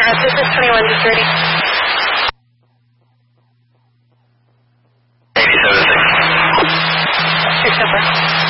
This is 21 to 30. 87 to 6. 6 over.